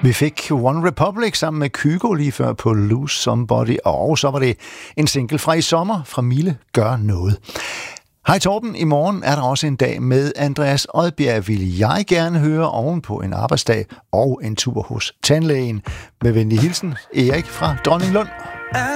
Vi fik One Republic sammen med Kygo lige før på Lose Somebody, og så var det en single fra i sommer fra Mille Gør Noget. Hej Torben, i morgen er der også en dag med Andreas Odbjerg, vil jeg gerne høre ovenpå en arbejdsdag og en tur hos tandlægen. Med venlig hilsen, Erik fra Dronninglund.